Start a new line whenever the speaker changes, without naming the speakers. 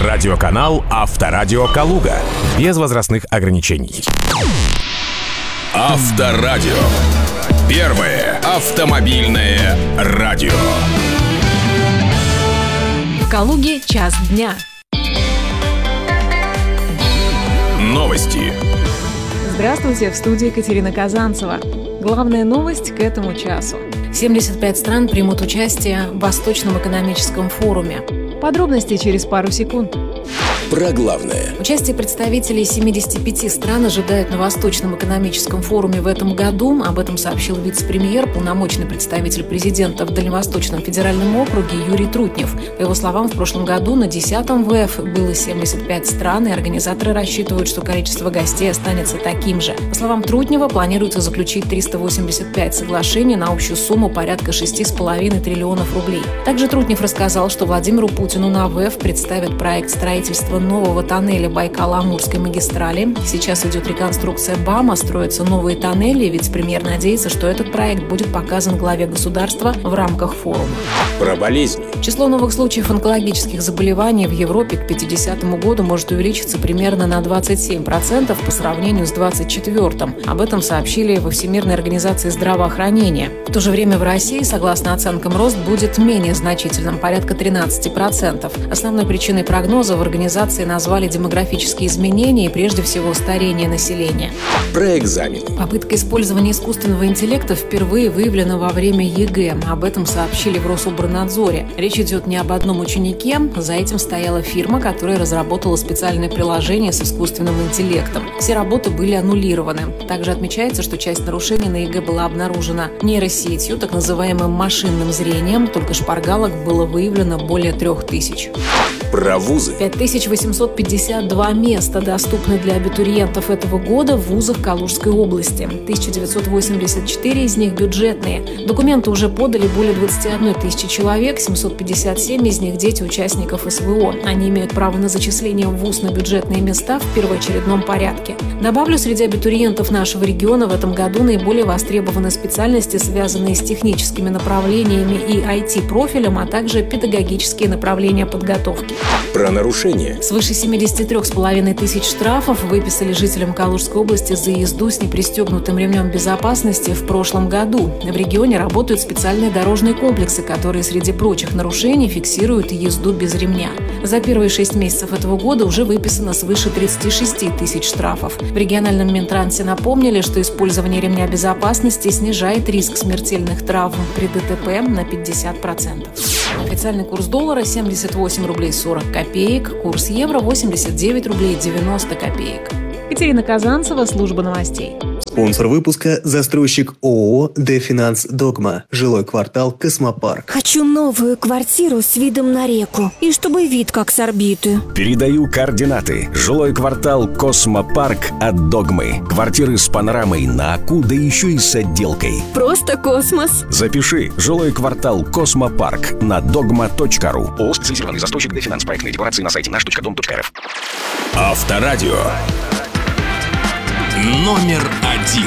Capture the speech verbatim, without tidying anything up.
Радиоканал «Авторадио Калуга». Без возрастных ограничений.
Авторадио. Первое автомобильное радио.
В Калуге час дня.
Новости.
Здравствуйте, в студии Екатерина Казанцева. Главная новость к этому часу. семьдесят пять стран примут участие в Восточном экономическом форуме. Подробности через пару секунд.
Про главное.
Участие представителей семидесяти пяти стран ожидают на Восточном экономическом форуме в этом году. Об этом сообщил вице-премьер, полномочный представитель президента в Дальневосточном федеральном округе Юрий Трутнев. По его словам, в прошлом году на десятом ВЭФ было семьдесят пять стран, и организаторы рассчитывают, что количество гостей останется таким же. По словам Трутнева, планируется заключить триста восемьдесят пять соглашений на общую сумму порядка шести с половиной триллионов рублей. Также Трутнев рассказал, что Владимиру Путину на ВЭФ представят проект строительства нового тоннеля Байкало-Амурской магистрали. Сейчас идет реконструкция БАМа, строятся новые тоннели, и вице-премьер надеется, что этот проект будет показан главе государства в рамках форума.
Про болезни.
Число новых случаев онкологических заболеваний в Европе к пятидесятому году может увеличиться примерно на двадцать семь процентов по сравнению с двадцать четвёртым. Об этом сообщили во Всемирной организации здравоохранения. В то же время в России, согласно оценкам, рост будет менее значительным, порядка тринадцать процентов. Основной причиной прогноза в организации назвали демографические изменения и, прежде всего, старение населения.
Про экзамен.
Попытка использования искусственного интеллекта впервые выявлена во время ЕГЭ. Об этом сообщили в Рособорнадзоре. Речь идет не об одном ученике. За этим стояла фирма, которая разработала специальное приложение с искусственным интеллектом. Все работы были аннулированы. Также отмечается, что часть нарушений на ЕГЭ была обнаружена нейросетью, так называемым машинным зрением. Только шпаргалок было выявлено более трех тысяч.
Про вузы.
пять тысяч восемьсот пятьдесят два места доступны для абитуриентов этого года в вузах Калужской области. тысяча девятьсот восемьдесят четыре из них бюджетные. Документы уже подали более двадцати одной тысячи человек, семьсот пятьдесят семь из них дети участников СВО. Они имеют право на зачисление в вуз на бюджетные места в первоочередном порядке. Добавлю, среди абитуриентов нашего региона в этом году наиболее востребованы специальности, связанные с техническими направлениями и ай ти-профилем, а также педагогические направления подготовки.
Про нарушения.
Свыше семидесяти трёх с половиной тысяч штрафов выписали жителям Калужской области за езду с непристегнутым ремнем безопасности в прошлом году. В регионе работают специальные дорожные комплексы, которые среди прочих нарушений фиксируют езду без ремня. За первые шесть месяцев этого года уже выписано свыше тридцати шести тысяч штрафов. В региональном Минтрансе напомнили, что использование ремня безопасности снижает риск смертельных травм при ДТП на пятьдесят процентов. Официальный курс доллара семьдесят восемь рублей сорок копеек, курс евро восемьдесят девять рублей девяносто копеек. Екатерина Казанцева, служба новостей.
Спонсор выпуска – застройщик ООО «Дефинанс Догма». Жилой квартал «Космопарк».
Хочу новую квартиру с видом на реку. И чтобы вид как с орбиты.
Передаю координаты. Жилой квартал «Космопарк» от «Догмы». Квартиры с панорамой на Аку, да еще и с отделкой.
Просто космос.
Запиши. Жилой квартал «Космопарк» на догма точка ру.
ООО «Специализированный застройщик Дефинанс». Проектные декорации на сайте наш точка дом точка эр эф.
Авторадио. Номер один.